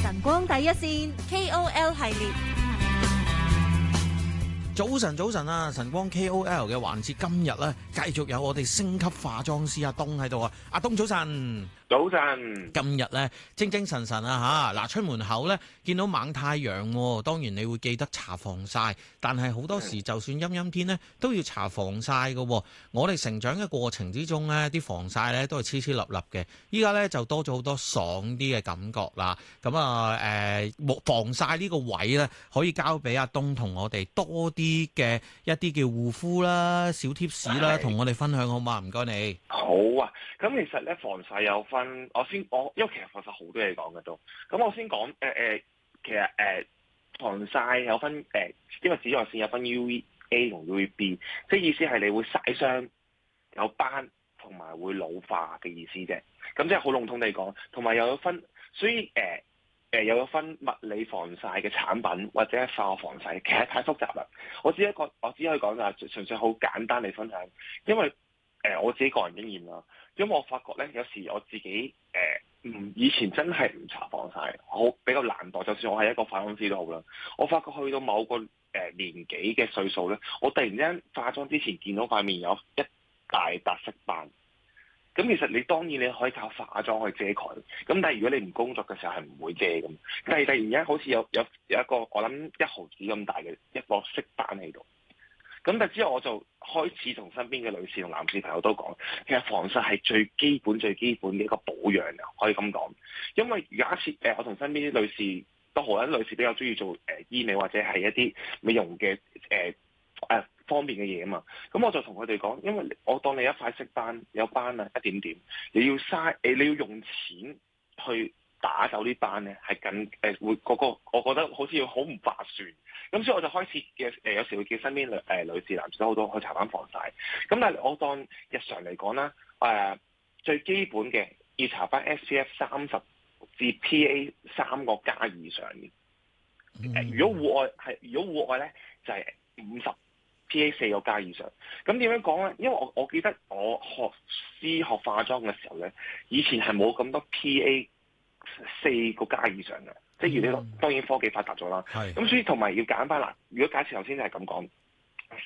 晨光第一線 KOL 系列。 早晨啊！晨光 KOL 嘅環節今日咧，繼續有我哋星級化妝師阿東喺度啊！阿東早晨， 早晨。 今日咧精精神神啊嚇！嗱，出門口咧見到猛太陽，當然你會記得搽防曬，但係好多時就算陰陰天咧都要搽防曬嘅。我哋成長嘅過程之中咧，啲防曬咧都係黐黐立立嘅。依家咧就多咗好多爽啲嘅感覺啦。咁防曬呢個位咧可以交俾阿東同我哋多啲嘅一啲叫護膚啦、小貼士啦，同我哋分享好嗎？唔該你。 好啊，咁其實咧防曬有分，因為其實防曬好多嘢講嘅都，咁我先講其實防曬有分因為紫外線有分 UVA 同 UVB， 即係意思係你會曬傷、有斑同埋會老化嘅意思啫。咁即係好籠統地講，同埋又有分，所以又有分物理防曬嘅產品或者化學防曬，其實太複雜啦。我只可以講就係純粹好簡單地分享，因為我自己個人經驗啦。因為我發覺咧，有時我自己以前真係唔搽防曬，比較懶惰。就算我係一個化妝師都好啦，我發覺去到某個年紀嘅歲數咧，我突然之間化妝之前見到塊面有一大笪色斑。咁其實你當然你可以靠化妝去遮蓋，咁但係如果你唔工作嘅時候係唔會遮咁。但係突然間好似有一個我諗1毫子咁大嘅一個色斑喺度。咁但之後我就開始同身邊嘅女士同男士朋友都講，其實防曬係最基本嘅一個保養啊，可以咁講。因為假設我同身邊啲女士都好啦，女士比較中意做醫美或者係一啲美容嘅方面嘅嘢啊嘛，咁我就同佢哋講，因為我當你一塊色斑有斑啊一點點，你要用錢去打走啲斑咧，係會我覺得好似好唔划算。咁所以我就開始有時會叫身邊女士男士都好多去搽翻防曬。咁但係我當日常嚟講啦，最基本嘅要搽翻 SPF 30至 PA 3個加以上嘅。如果戶外咧就係50。PA 4個加以上，咁點樣講咧？因為我記得我學化妝嘅時候咧，以前係冇咁多 PA 4個加以上嘅，即係如果當然科技發達咗啦，咁所以同埋要揀翻啦。如果假設頭先就係咁講，